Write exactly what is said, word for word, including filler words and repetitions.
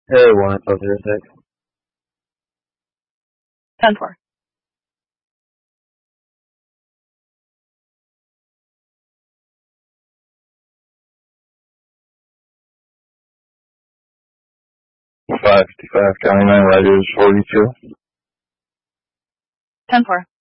Hey, one, twelve zero six. ten four. five fifty-five, County nine, right is forty-two. ten four.